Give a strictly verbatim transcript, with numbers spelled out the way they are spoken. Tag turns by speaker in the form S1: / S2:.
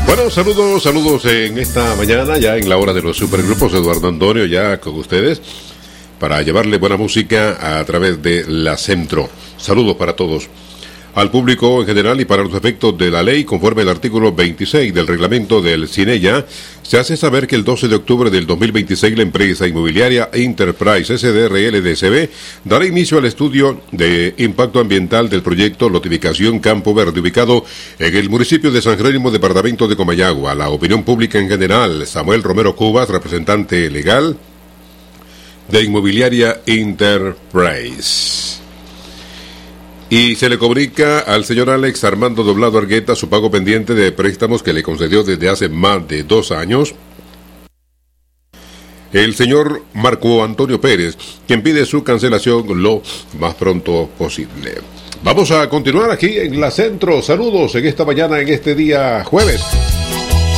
S1: Bueno, saludos, saludos en esta mañana, ya en la hora de los supergrupos. Eduardo Antonio ya con ustedes para llevarle buena música a través de la Centro. Saludos para todos. Al público en general y para los efectos de la ley, conforme al artículo veintiséis del reglamento del CINEYA, se hace saber que el doce de octubre del dos mil veintiséis la empresa inmobiliaria Enterprise S D R L D C B dará inicio al estudio de impacto ambiental del proyecto Lotificación Campo Verde, ubicado en el municipio de San Jerónimo, departamento de Comayagua. La opinión pública en general, Samuel Romero Cubas, representante legal de Inmobiliaria Enterprise. Y se le comunica al señor Alex Armando Doblado Argueta su pago pendiente de préstamos que le concedió desde hace más de dos años. El señor Marco Antonio Pérez, quien pide su cancelación lo más pronto posible. Vamos a continuar aquí en la Centro. Saludos en esta mañana, en este día jueves.